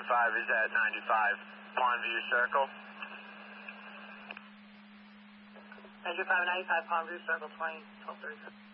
Engine 5 is at 95, Pondview Circle. Engine 595, Pondview Circle, 20, 12:37.